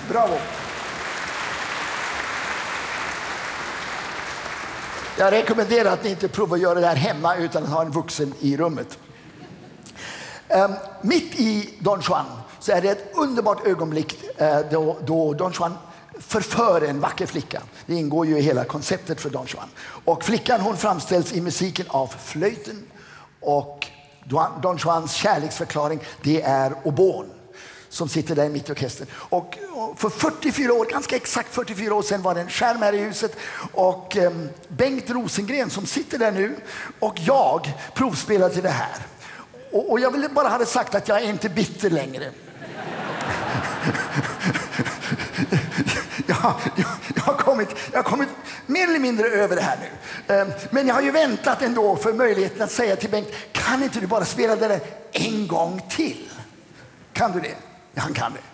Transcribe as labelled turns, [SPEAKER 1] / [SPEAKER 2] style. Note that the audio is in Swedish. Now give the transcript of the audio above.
[SPEAKER 1] Bravo. Jag rekommenderar att ni inte provar att göra det här hemma utan att ha en vuxen i rummet. Mitt i Don Juan så är det ett underbart ögonblick då Don Juan förför en vacker flicka. Det ingår ju i hela konceptet för Don Juan. Och flickan, hon framställs i musiken av flöjten, och Don Juans kärleksförklaring, det är oboen som sitter där mitt i orkestern. Och för 44 år, ganska exakt 44 år sedan, var det en skärm här i huset, och Bengt Rosengren som sitter där nu och jag provspelade till det här. Och jag ville bara ha sagt att jag är inte bitter längre. Jag har kommit mer eller mindre över det här nu. Men jag har ju väntat ändå för möjligheten att säga till Bengt, kan inte du bara spela det där en gång till? Kan du det? Ja, han kan det.